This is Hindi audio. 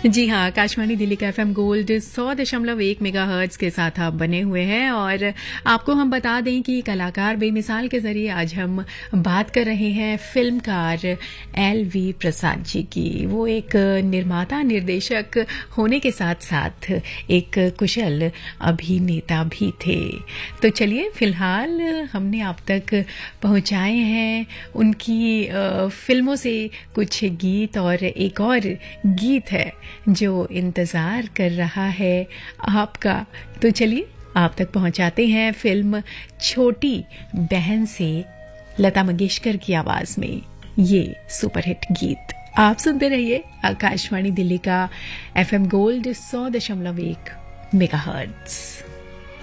जी हाँ, आकाशवाणी दिल्ली का एफएम गोल्ड 100.1 मेगाहर्ट्ज के साथ आप बने हुए हैं और आपको हम बता दें कि कलाकार बेमिसाल के जरिए आज हम बात कर रहे हैं फिल्मकार एल.वी. प्रसाद जी की। वो एक निर्माता निर्देशक होने के साथ साथ एक कुशल अभिनेता भी थे। तो चलिए फिलहाल हमने आप तक पहुंचाए हैं उनकी फिल्मों से कुछ गीत और एक और गीत है जो इंतजार कर रहा है आपका। तो चलिए आप तक पहुंचाते हैं फिल्म छोटी बहन से लता मंगेशकर की आवाज में ये सुपरहिट गीत। आप सुनते रहिए आकाशवाणी दिल्ली का एफएम गोल्ड 100.1 मेगाहर्ट्ज।